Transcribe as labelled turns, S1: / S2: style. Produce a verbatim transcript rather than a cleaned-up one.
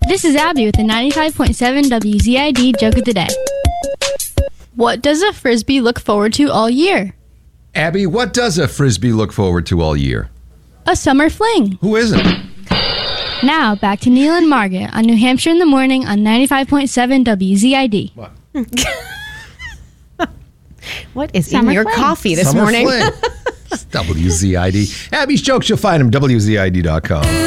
S1: This is Abby with the ninety-five point seven W Z I D Joke of the Day. What does a Frisbee look forward to all year?
S2: Abby, what does a Frisbee look forward to all year?
S1: A summer fling.
S2: Who isn't?
S1: Now, back to Neil and Margaret on New Hampshire in the Morning on ninety-five point seven W Z I D.
S2: What?
S3: What is
S1: Summer
S3: in your
S1: fling.
S3: coffee this
S2: Summer
S3: morning?
S2: fling. It's W Z I D. Abby's jokes, you'll find them W Z I D dot com.